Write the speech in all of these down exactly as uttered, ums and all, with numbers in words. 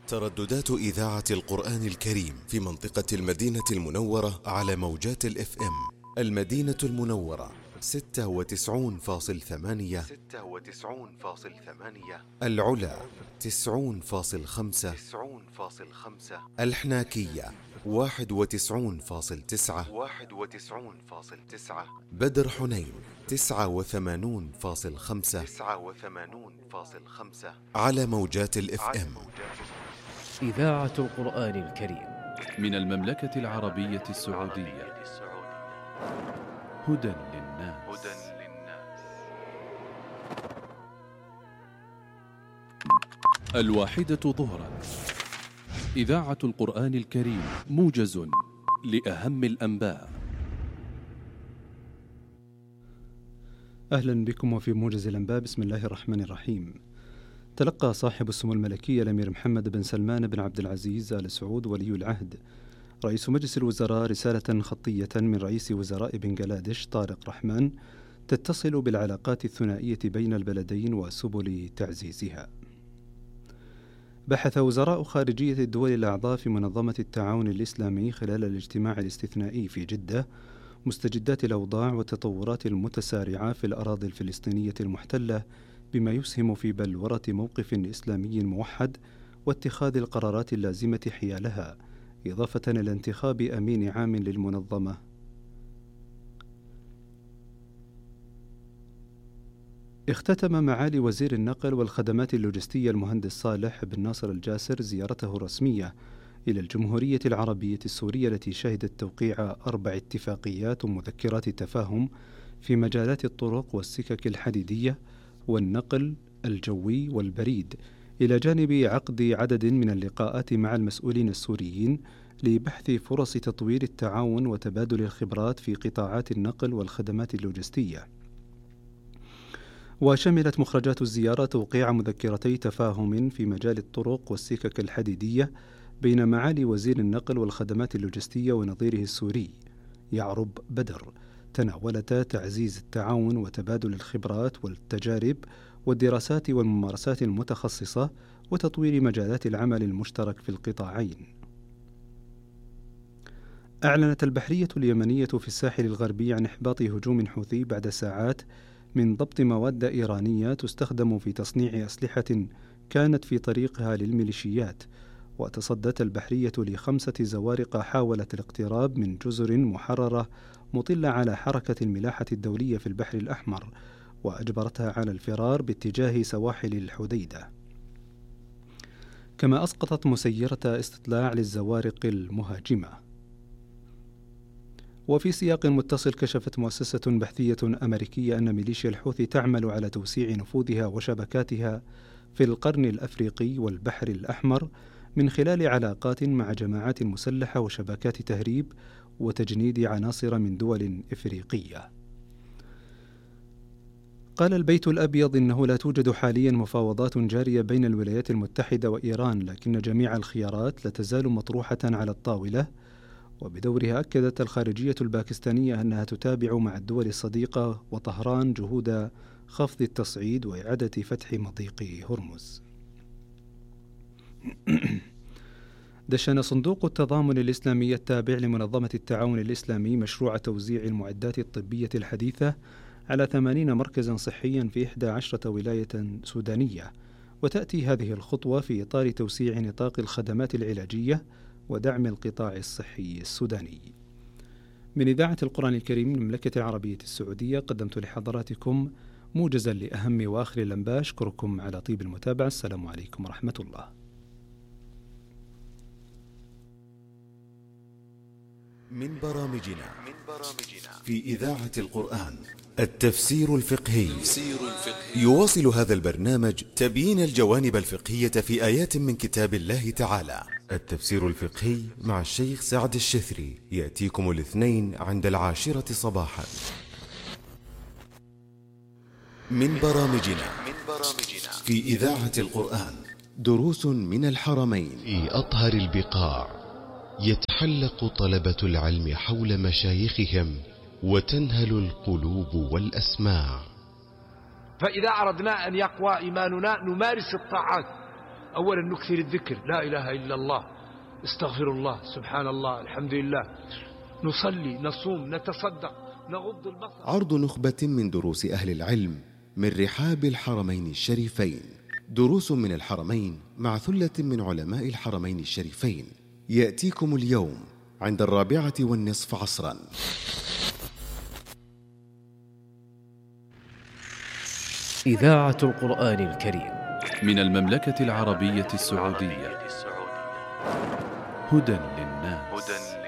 ترددات إذاعة القرآن الكريم في منطقة المدينة المنورة على موجات الاف ام. المدينة المنورة ستة وتسعون فاصل ثمانية ستة وتسعون فاصل ثمانية، العلا تسعون فاصل خمسة تسعون فاصل خمسة، الحناكية واحد وتسعون فاصل تسعة واحد وتسعون فاصل تسعة، بدر حنين تسعة وثمانون فاصل خمسة تسعة وثمانون فاصل خمسة، على موجات الاف ام. إذاعة القرآن الكريم من المملكة العربية السعودية. هدى للناس. الواحدة ظهرا. إذاعة القرآن الكريم، موجز لأهم الأنباء. أهلا بكم وفي موجز الأنباء. بسم الله الرحمن الرحيم. تلقى صاحب السمو الملكي الأمير محمد بن سلمان بن عبد العزيز آل سعود ولي العهد رئيس مجلس الوزراء رسالة خطية من رئيس وزراء بنغلاديش طارق رحمان تتصل بالعلاقات الثنائية بين البلدين وسبل تعزيزها. بحث وزراء خارجية الدول الأعضاء في منظمة التعاون الإسلامي خلال الاجتماع الاستثنائي في جدة مستجدات الأوضاع والتطورات المتسارعة في الأراضي الفلسطينية المحتلة، بما يسهم في بلورة موقف إسلامي موحد واتخاذ القرارات اللازمة حيالها، إضافة إلى انتخاب أمين عام للمنظمة. اختتم معالي وزير النقل والخدمات اللوجستية المهندس صالح بن ناصر الجاسر زيارته الرسمية إلى الجمهورية العربية السورية التي شهدت توقيع أربع اتفاقيات ومذكرات تفاهم في مجالات الطرق والسكك الحديدية والنقل الجوي والبريد، إلى جانب عقد عدد من اللقاءات مع المسؤولين السوريين لبحث فرص تطوير التعاون وتبادل الخبرات في قطاعات النقل والخدمات اللوجستية. وشملت مخرجات الزيارة توقيع مذكرتي تفاهم في مجال الطرق والسكك الحديدية بين معالي وزير النقل والخدمات اللوجستية ونظيره السوري يعرب بدر، تناولتا تعزيز التعاون وتبادل الخبرات والتجارب والدراسات والممارسات المتخصصة وتطوير مجالات العمل المشترك في القطاعين. أعلنت البحرية اليمنية في الساحل الغربي عن إحباط هجوم حوثي بعد ساعات من ضبط مواد إيرانية تستخدم في تصنيع أسلحة كانت في طريقها للميليشيات. وتصدت البحرية لخمسة زوارق حاولت الاقتراب من جزر محررة مطلة على حركة الملاحة الدولية في البحر الأحمر، وأجبرتها على الفرار باتجاه سواحل الحديدة. كما أسقطت مسيرة استطلاع للزوارق المهاجمة. وفي سياق متصل، كشفت مؤسسة بحثية أمريكية أن ميليشيا الحوثي تعمل على توسيع نفوذها وشبكاتها في القرن الأفريقي والبحر الأحمر من خلال علاقات مع جماعات مسلحة وشبكات تهريب وتجنيد عناصر من دول إفريقية. قال البيت الأبيض إنه لا توجد حاليا مفاوضات جارية بين الولايات المتحدة وإيران، لكن جميع الخيارات لا تزال مطروحة على الطاولة. وبدورها أكدت الخارجية الباكستانية أنها تتابع مع الدول الصديقة وطهران جهود خفض التصعيد وإعادة فتح مضيق هرمز. دشن صندوق التضامن الإسلامي التابع لمنظمة التعاون الإسلامي مشروع توزيع المعدات الطبية الحديثة على ثمانين مركزا صحيا في إحدى عشرة ولاية سودانية. وتأتي هذه الخطوة في إطار توسيع نطاق الخدمات العلاجية ودعم القطاع الصحي السوداني. من إذاعة القرآن الكريم من المملكة العربية السعودية قدمت لحضراتكم موجزا لأهم وآخر الأنباء. أشكركم على طيب المتابعة. السلام عليكم ورحمة الله. من برامجنا في إذاعة القرآن التفسير الفقهي. يواصل هذا البرنامج تبيين الجوانب الفقهية في آيات من كتاب الله تعالى. التفسير الفقهي مع الشيخ سعد الشثري يأتيكم الاثنين عند العاشرة صباحا. من برامجنا في إذاعة القرآن دروس من الحرمين. في أطهر البقاع يتحلق طلبة العلم حول مشايخهم وتنهل القلوب والأسماع. فإذا أردنا أن يقوى إيماننا نمارس الطاعات أولا نكثر الذكر، لا إله إلا الله، استغفر الله، سبحان الله، الحمد لله، نصلي، نصوم، نتصدق، نغض البصر. عرض نخبة من دروس أهل العلم من رحاب الحرمين الشريفين، دروس من الحرمين مع ثلة من علماء الحرمين الشريفين، يأتيكم اليوم عند الرابعة والنصف عصرا. إذاعة القرآن الكريم من المملكة العربية السعودية. هدى للناس.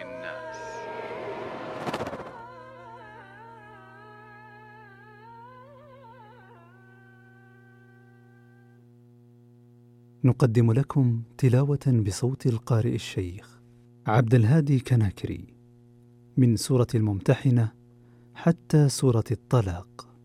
نقدم لكم تلاوة بصوت القارئ الشيخ عبد الهادي كناكري من سورة الممتحنة حتى سورة الطلاق.